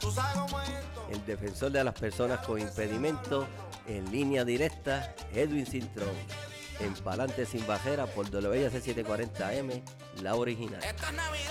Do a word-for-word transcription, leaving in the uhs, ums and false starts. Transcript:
El defensor de las personas con impedimento, en línea directa, Edwin Cintrón. En Palante Sin Bajera por W I A C setecientos cuarenta M, la original.